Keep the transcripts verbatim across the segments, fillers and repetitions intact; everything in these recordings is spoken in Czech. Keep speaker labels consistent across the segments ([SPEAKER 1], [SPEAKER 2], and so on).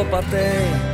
[SPEAKER 1] lopaty.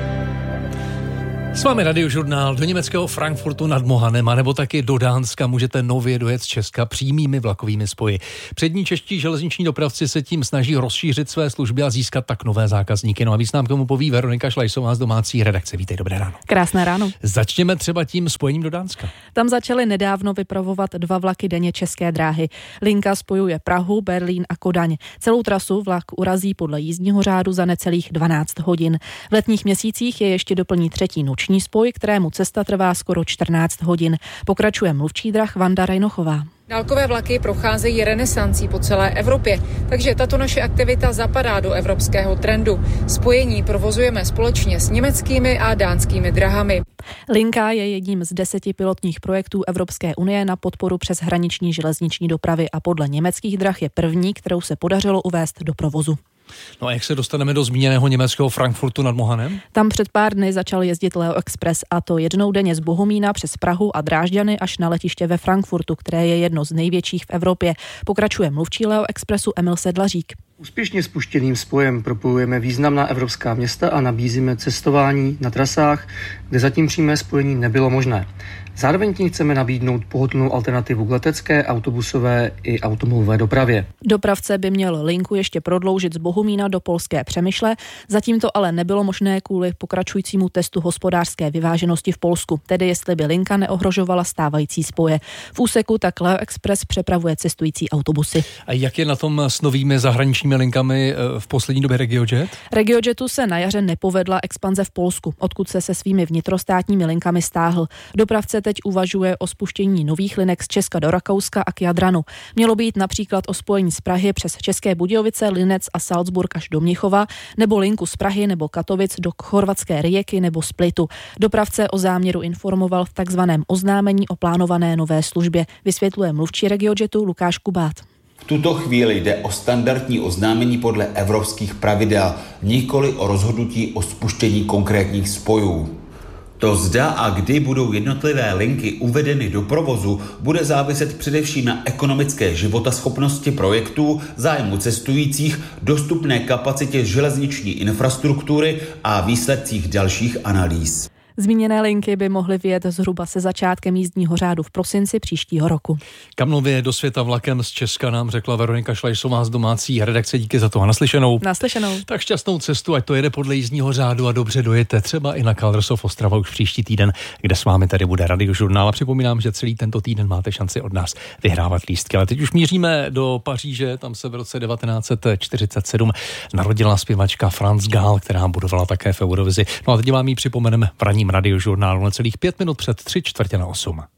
[SPEAKER 2] S vámi Radiožurnál. Do německého Frankfurtu nad Mohanem a nebo taky do Dánska můžete nově dojet z Česka přímými vlakovými spoji. Přední čeští železniční dopravci se tím snaží rozšířit své služby a získat tak nové zákazníky. No a víc nám k tomu poví Veronika Šlajsová z domácí redakce. Vítej, dobré ráno.
[SPEAKER 3] Krásné ráno.
[SPEAKER 2] Začněme třeba tím spojením do Dánska.
[SPEAKER 3] Tam začaly nedávno vypravovat dva vlaky denně České dráhy. Linka spojuje Prahu, Berlín a Kodaň. Celou trasu vlak urazí podle jízdního řádu za necelých dvanáct hodin. V letních měsících je ještě doplní třetí noční spoj, kterému cesta trvá skoro čtrnáct hodin. Pokračuje mluvčí drah Vanda Rajnochová.
[SPEAKER 4] Dálkové vlaky procházejí renesancí po celé Evropě, takže tato naše aktivita zapadá do evropského trendu. Spojení provozujeme společně s německými a dánskými drahami.
[SPEAKER 3] Linka je jedním z deseti pilotních projektů Evropské unie na podporu přeshraniční železniční dopravy a podle německých drah je první, kterou se podařilo uvést do provozu.
[SPEAKER 2] No a jak se dostaneme do zmíněného německého Frankfurtu nad Mohanem?
[SPEAKER 3] Tam před pár dny začal jezdit Leo Express, a to jednou denně z Bohumína přes Prahu a Drážďany až na letiště ve Frankfurtu, které je jedno z největších v Evropě. Pokračuje mluvčí Leo Expressu Emil Sedlařík.
[SPEAKER 5] Úspěšně spuštěným spojem propojujeme významná evropská města a nabízíme cestování na trasách, kde zatím přímé spojení nebylo možné. Zároveň tím chceme nabídnout pohodlnou alternativu k letecké, autobusové i automobilové dopravě.
[SPEAKER 3] Dopravce by měl linku ještě prodloužit z Bohumína do polské Přemyšle, zatím to ale nebylo možné kvůli pokračujícímu testu hospodářské vyváženosti v Polsku, tedy jestli by linka neohrožovala stávající spoje. V úseku tak Leo Express přepravuje cestující autobusy.
[SPEAKER 2] A jak je na tom s novými zahraničními linkami v poslední době RegioJet?
[SPEAKER 3] RegioJetu se na jaře nepovedla expanze v Polsku, odkud se se svými vnitrostátními linkami stáhl. Dopravce teď uvažuje o spuštění nových linek z Česka do Rakouska a k Jadranu. Mělo být například o spojení z Prahy přes České Budějovice, Linec a Salzburg až do Mnichova, nebo linku z Prahy nebo Katovic do chorvatské Rijeky nebo Splitu. Dopravce o záměru informoval v takzvaném oznámení o plánované nové službě, vysvětluje mluvčí RegioJetu Lukáš Kubát.
[SPEAKER 6] V tuto chvíli jde o standardní oznámení podle evropských pravidel, nikoli o rozhodnutí o spuštění konkrétních spojů. To zda a kdy budou jednotlivé linky uvedeny do provozu, bude záviset především na ekonomické životaschopnosti projektů, zájmu cestujících, dostupné kapacitě železniční infrastruktury a výsledcích dalších analýz.
[SPEAKER 3] Zmíněné linky by mohly vyjet zhruba se začátkem jízdního řádu v prosinci příštího roku.
[SPEAKER 2] Kam nově do světa vlakem z Česka, nám řekla Veronika Šlajsová z domácí redakce. Díky za to a naslyšenou.
[SPEAKER 3] Naslyšenou.
[SPEAKER 2] Tak šťastnou cestu, ať to jede podle jízdního řádu a dobře dojete třeba i na Kaldersov Ostrava už příští týden, kde s vámi tady bude Radiožurnál. A připomínám, že celý tento týden máte šanci od nás vyhrávat lístky. Ale teď už míříme do Paříže, tam se v roce devatenáct set čtyřicet sedm narodila zpěvačka Franz Gall, která budovala také v Eurovizi. No a teď vám ji připomeneme v ranním Radiožurnálu na celých pět minut před tři čtvrtě na osm.